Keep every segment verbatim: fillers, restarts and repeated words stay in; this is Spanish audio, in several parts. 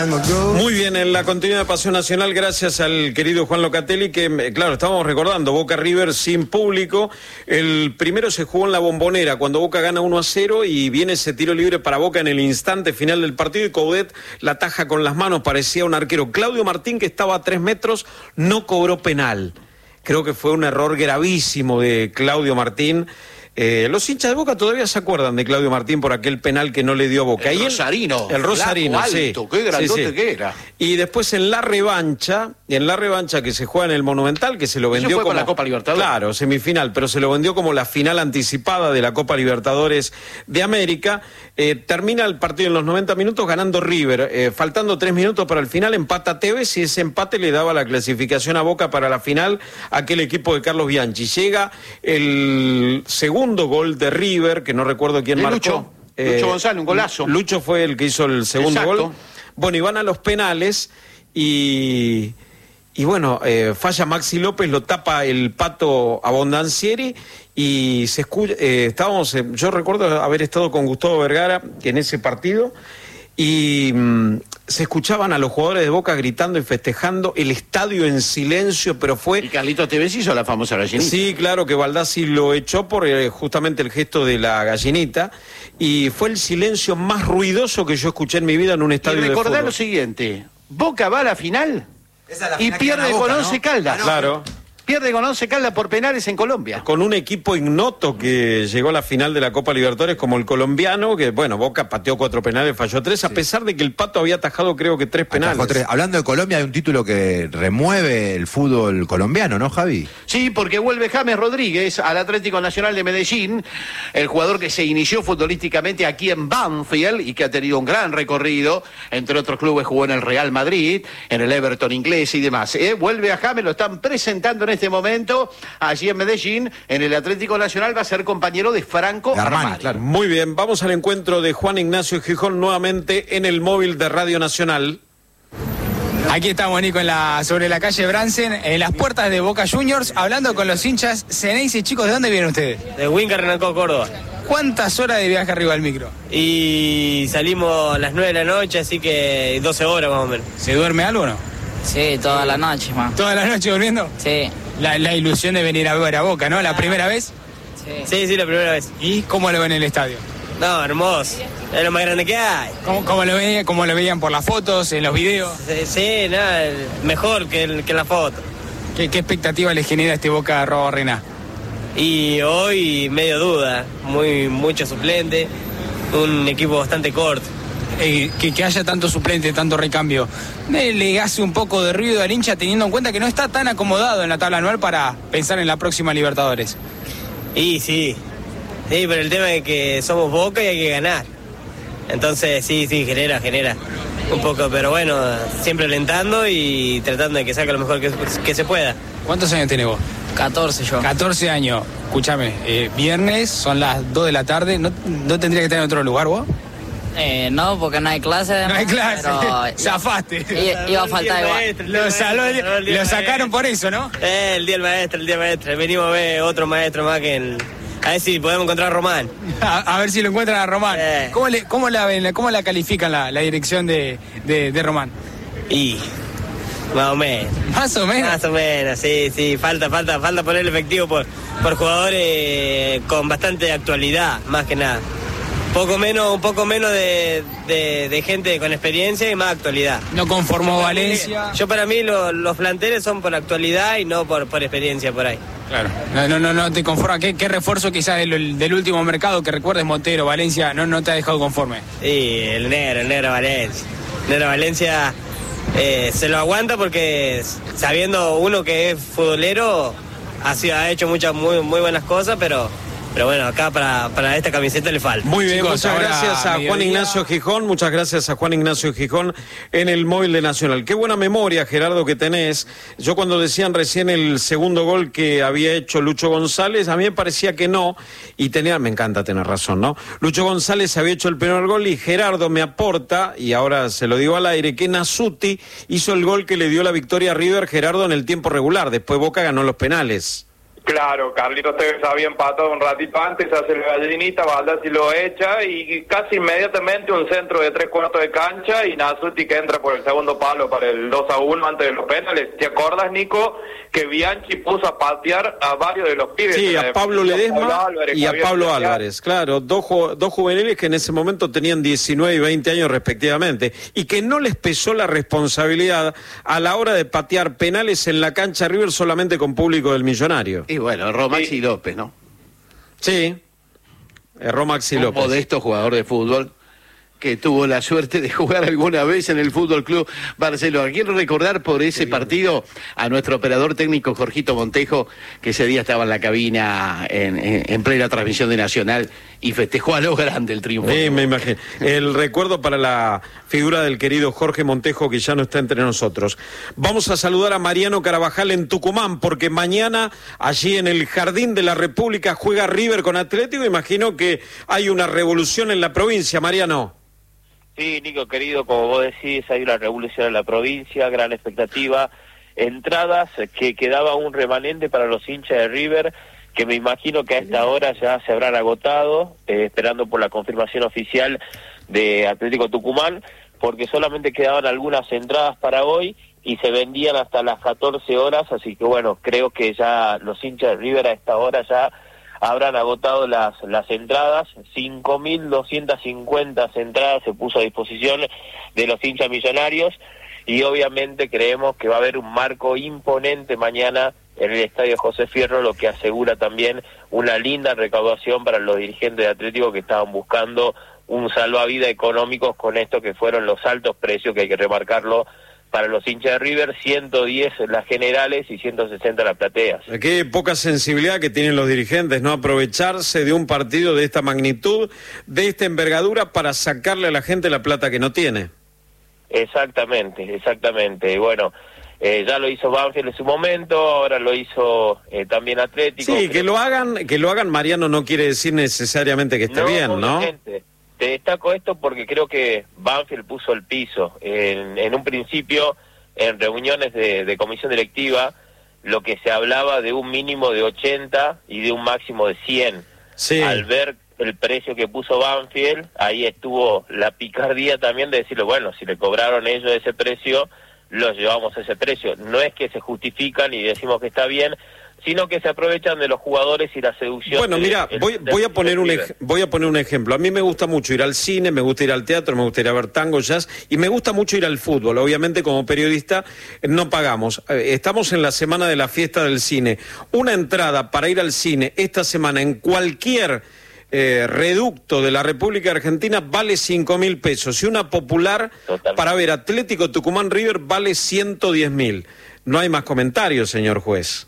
Muy bien, en la continuidad de Pasión Nacional, gracias al querido Juan Locatelli, que, claro, estábamos recordando, Boca River sin público. El primero se jugó en la Bombonera, cuando Boca gana uno a cero, y viene ese tiro libre para Boca en el instante final del partido, y Coudet la taja con las manos, parecía un arquero. Claudio Martín, que estaba a tres metros, no cobró penal. Creo que fue un error gravísimo de Claudio Martín. Eh, los hinchas de Boca todavía se acuerdan de Claudio Martín por aquel penal que no le dio Boca. El y Rosarino. El, el Rosarino, alto, sí. Qué grandote sí, sí. que era. Y después en la revancha, en la revancha que se juega en el Monumental, que se lo vendió Eso fue como... con la Copa Libertadores. Claro, semifinal, pero se lo vendió como la final anticipada de la Copa Libertadores de América. Eh, termina el partido en los noventa minutos ganando River. Eh, faltando tres minutos para el final, empata Tevez, y ese empate le daba la clasificación a Boca para la final, aquel equipo de Carlos Bianchi. Llega el segundo gol de River, que no recuerdo quién de marcó. Lucho, eh, Lucho González, un golazo. Lucho fue el que hizo el segundo Exacto. gol. Bueno, y van a los penales y, y bueno, eh, falla Maxi López, lo tapa el Pato Abondancieri y se escucha, eh, estábamos, eh, yo recuerdo haber estado con Gustavo Vergara en ese partido y mmm, se escuchaban a los jugadores de Boca gritando y festejando, el estadio en silencio, pero fue... Y Carlitos Tevez hizo la famosa gallinita. Sí, claro, que Baldassi lo echó por eh, justamente el gesto de la gallinita, y fue el silencio más ruidoso que yo escuché en mi vida en un estadio y de fútbol. recordá lo siguiente, Boca va a la final Esa es la y final que pierde gana con Boca, Once ¿no? Caldas. Ganó. Claro. Pierde con Once Caldas por penales en Colombia. Con un equipo ignoto que llegó a la final de la Copa Libertadores como el colombiano, que bueno, Boca pateó cuatro penales, falló tres, sí. A pesar de que el Pato había atajado creo que tres penales. Tres. Hablando de Colombia, hay un título que remueve el fútbol colombiano, ¿no, Javi? Sí, porque vuelve James Rodríguez al Atlético Nacional de Medellín, el jugador que se inició futbolísticamente aquí en Banfield y que ha tenido un gran recorrido, entre otros clubes jugó en el Real Madrid, en el Everton inglés y demás. ¿Eh? Vuelve a James, lo están presentando en este momento allí en Medellín, en el Atlético Nacional, va a ser compañero de Franco Armani, Armani. claro. Muy bien, vamos al encuentro de Juan Ignacio Gijón nuevamente en el móvil de Radio Nacional. Aquí estamos, Nico, en la, sobre la calle Bransen, en las puertas de Boca Juniors, hablando con los hinchas. Ceneice, chicos, ¿de dónde vienen ustedes? De Huinca, Renancó, Córdoba. ¿Cuántas horas de viaje arriba del micro? Y salimos a las nueve de la noche, así que doce horas más o menos. ¿Se duerme algo o no? Sí, toda la noche, man. ¿Toda la noche durmiendo? Sí. La, la ilusión de venir a ver a Boca, ¿no? ¿La primera vez? Sí. Sí, sí, la primera vez. ¿Y cómo lo ven en el estadio? No, hermoso. Es lo más grande que hay. ¿Cómo, cómo, lo, veían, cómo lo veían por las fotos, en los videos? Sí, sí, nada, mejor que, el, que la foto. ¿Qué, ¿Qué expectativa le genera este Boca Robo Rená? Y hoy medio duda, muy mucho suplente, un equipo bastante corto. Eh, que, que haya tanto suplente, tanto recambio, eh, le hace un poco de ruido al hincha teniendo en cuenta que no está tan acomodado en la tabla anual para pensar en la próxima Libertadores. Y sí, sí, pero el tema es que somos Boca y hay que ganar. Entonces sí, sí, genera, genera un poco, pero bueno, siempre alentando y tratando de que salga lo mejor que, que se pueda. ¿Cuántos años tenés vos? catorce yo. catorce años. Escúchame, eh, viernes, son las dos de la tarde, ¿no, no tendría que estar en otro lugar vos? Eh, no, porque no hay clase. No hay clase, pero zafaste. Iba, iba a faltar igual. Lo, saló, lo sacaron por eso, ¿no? Eh, el día del maestro, el día del maestro. Venimos a ver otro maestro más que el... A ver si podemos encontrar a Román. A, a ver si lo encuentran a Román. Eh. ¿Cómo, le, cómo, la, ¿Cómo la califican la, la dirección de, de, de Román? Y... Más o menos. ¿Más o menos? Más o menos, sí, sí. Falta, falta, falta poner el efectivo por, por jugadores con bastante actualidad, más que nada. Poco menos, un poco menos de, de, de gente con experiencia y más actualidad. No conformó Valencia. Yo para mí lo, los planteles son por actualidad y no por, por experiencia por ahí. Claro. No, no, no, no te conforma. ¿Qué, qué refuerzo quizás del, del último mercado que recuerdes, Montero, Valencia, no, no te ha dejado conforme? Sí, el negro, el negro Valencia. El negro Valencia eh, se lo aguanta porque sabiendo uno que es futbolero, ha, sido, ha hecho muchas muy, muy buenas cosas, pero... Pero bueno, acá para, para esta camiseta le falta. Muy bien, Chicos, muchas gracias a Juan Ignacio Gijón, muchas gracias a Juan Ignacio Gijón en el móvil de Nacional. Qué buena memoria, Gerardo, que tenés. Yo cuando decían recién el segundo gol que había hecho Lucho González, a mí me parecía que no, y tenía, me encanta tener razón, ¿no? Lucho González había hecho el primer gol y Gerardo me aporta, y ahora se lo digo al aire, que Nasuti hizo el gol que le dio la victoria a River, Gerardo, en el tiempo regular. Después Boca ganó los penales. Claro, Carlitos Tevez había empatado un ratito antes, hace la gallinita, Baldassi lo echa y casi inmediatamente un centro de tres cuartos de cancha y Nasuti que entra por el segundo palo para el dos a uno antes de los penales. ¿Te acordás, Nico, que Bianchi puso a patear a varios de los pibes? Sí, a Pablo Ledesma y a Pablo Javier Álvarez, claro, dos, ju- dos juveniles que en ese momento tenían diecinueve y veinte años respectivamente, y que no les pesó la responsabilidad a la hora de patear penales en la cancha River solamente con público del Millonario. Y bueno, Romaxi Sí. López, ¿no? Sí, erró Maxi Un López. modesto jugador de fútbol que tuvo la suerte de jugar alguna vez en el Fútbol Club Barcelona. Quiero recordar por ese partido a nuestro operador técnico Jorgito Montejo, que ese día estaba en la cabina en, en, en plena transmisión de Nacional y festejó a lo grande el triunfo. Sí, me imagino. El recuerdo para la figura del querido Jorge Montejo, que ya no está entre nosotros. Vamos a saludar a Mariano Carabajal en Tucumán, porque mañana allí en el Jardín de la República juega River con Atlético. Imagino que hay una revolución en la provincia, Mariano. Sí, Nico, querido, como vos decís, hay una revolución en la provincia, gran expectativa, entradas que quedaba un remanente para los hinchas de River, que me imagino que a esta hora ya se habrán agotado, eh, esperando por la confirmación oficial de Atlético Tucumán, porque solamente quedaban algunas entradas para hoy y se vendían hasta las catorce horas, así que bueno, creo que ya los hinchas de River a esta hora ya habrán agotado las las entradas. Cinco mil doscientas cincuenta entradas se puso a disposición de los hinchas millonarios y obviamente creemos que va a haber un marco imponente mañana en el Estadio José Fierro, lo que asegura también una linda recaudación para los dirigentes de Atlético que estaban buscando un salvavidas económico con esto que fueron los altos precios, que hay que remarcarlo, para los hinchas de River, ciento diez las generales y ciento sesenta las plateas. Qué poca sensibilidad que tienen los dirigentes, ¿no? Aprovecharse de un partido de esta magnitud, de esta envergadura, para sacarle a la gente la plata que no tiene. Exactamente, exactamente. Bueno, eh, ya lo hizo Banfield en su momento, ahora lo hizo eh, también Atlético. Sí, que lo hagan, que lo hagan, Mariano, no quiere decir necesariamente que esté no, bien, ¿no? obviamente. Te destaco esto porque creo que Banfield puso el piso. En, en un principio, en reuniones de, de comisión directiva, lo que se hablaba de un mínimo de ochenta y de un máximo de cien. Sí. Al ver el precio que puso Banfield, ahí estuvo la picardía también de decirle, bueno, si le cobraron ellos ese precio, los llevamos a ese precio. No es que se justifican y decimos que está bien, sino que se aprovechan de los jugadores y la seducción. Bueno, de, mira, el, voy, del, voy a poner un River. ej- voy a poner un ejemplo. A mí me gusta mucho ir al cine, me gusta ir al teatro, me gusta ir a ver tango, jazz, y me gusta mucho ir al fútbol. Obviamente, como periodista, eh, no pagamos. Eh, Estamos en la semana de la fiesta del cine. Una entrada para ir al cine esta semana en cualquier eh, reducto de la República Argentina vale cinco mil pesos. Y una popular Totalmente. para ver Atlético Tucumán River vale ciento diez mil. No hay más comentarios, señor juez.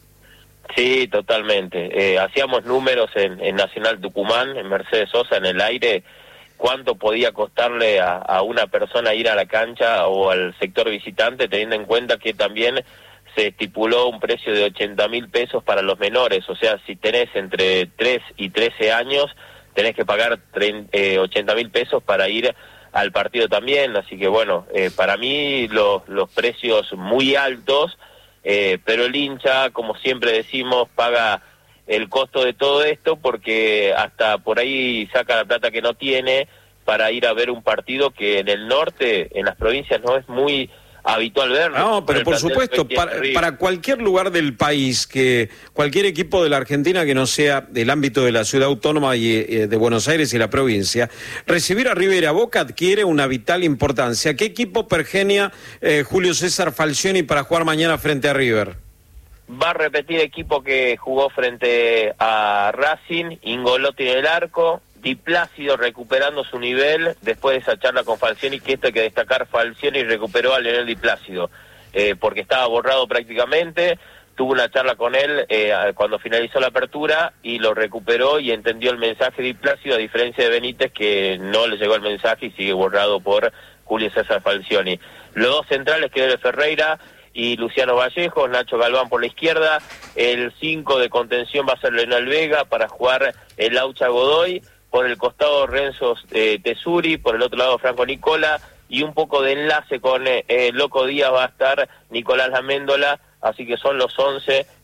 Sí, totalmente. Eh, hacíamos números en, en Nacional Tucumán, en Mercedes Sosa, en el aire, cuánto podía costarle a, a una persona ir a la cancha o al sector visitante, teniendo en cuenta que también se estipuló un precio de ochenta mil pesos para los menores. O sea, si tenés entre tres y trece años, tenés que pagar ochenta mil pesos para ir al partido también. Así que bueno, eh, para mí los, los precios muy altos. Eh, pero el hincha, como siempre decimos, paga el costo de todo esto porque hasta por ahí saca la plata que no tiene para ir a ver un partido que en el norte, en las provincias, no es muy habitual verlo. No, pero el por plantel supuesto, que tiene para, River. para cualquier lugar del país, que cualquier equipo de la Argentina que no sea del ámbito de la ciudad autónoma y eh, de Buenos Aires y la provincia, recibir a River y a Boca adquiere una vital importancia. ¿Qué equipo pergenia eh, Julio César Falcioni para jugar mañana frente a River? Va a repetir equipo que jugó frente a Racing, Ingolotti en el arco, Di Plácido recuperando su nivel después de esa charla con Falcioni, que esto hay que destacar, Falcioni recuperó a Leonel Di Plácido, eh, porque estaba borrado prácticamente, tuvo una charla con él eh, cuando finalizó la apertura y lo recuperó y entendió el mensaje de Di Plácido, a diferencia de Benítez, que no le llegó el mensaje y sigue borrado por Julio César Falcioni. Los dos centrales, que era Ferreira y Luciano Vallejos, Nacho Galván por la izquierda, el cinco de contención va a ser Leonel Vega para jugar el Laucha Godoy, por el costado Renzo eh, Tesuri, por el otro lado Franco Nicola, y un poco de enlace con eh, Loco Díaz va a estar Nicolás Laméndola, así que son los once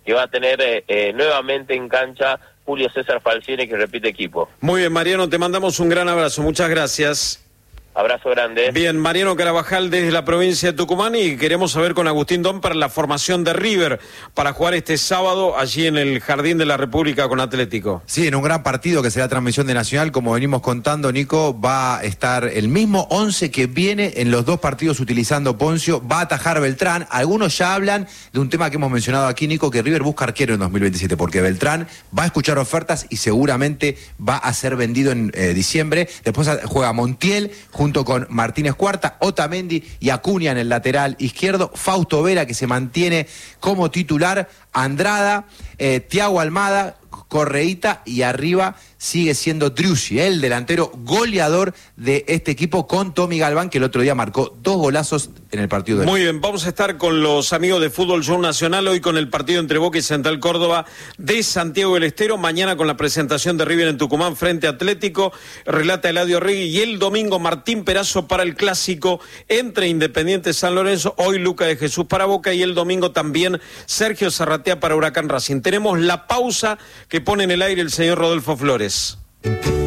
que va a tener eh, eh, nuevamente en cancha Julio César Falcioni, que repite equipo. Muy bien, Mariano, te mandamos un gran abrazo, muchas gracias. Abrazo grande. Bien, Mariano Carabajal desde la provincia de Tucumán, y queremos saber con Agustín Don para la formación de River para jugar este sábado allí en el Jardín de la República con Atlético. Sí, en un gran partido que será transmisión de Nacional, como venimos contando, Nico, va a estar el mismo once que viene en los dos partidos utilizando Poncio, va a atajar Beltrán. Algunos ya hablan de un tema que hemos mencionado aquí, Nico, que River busca arquero en dos mil veintisiete, porque Beltrán va a escuchar ofertas y seguramente va a ser vendido en eh, diciembre. Después juega Montiel junto con Martínez Cuarta, Otamendi y Acuña en el lateral izquierdo, Fausto Vera, que se mantiene como titular, Andrada, eh, Thiago Almada, Correíta, y arriba sigue siendo Driussi, el delantero goleador de este equipo, con Tommy Galván, que el otro día marcó dos golazos en el partido de... Muy bien, vamos a estar con los amigos de Fútbol Show Nacional hoy con el partido entre Boca y Central Córdoba de Santiago del Estero, mañana con la presentación de River en Tucumán frente a Atlético, relata Eladio Regui, y el domingo Martín Perazo para el clásico entre Independiente San Lorenzo, hoy Luca de Jesús para Boca, y el domingo también Sergio Zarratea para Huracán Racing. Tenemos la pausa que pone en el aire el señor Rodolfo Flores.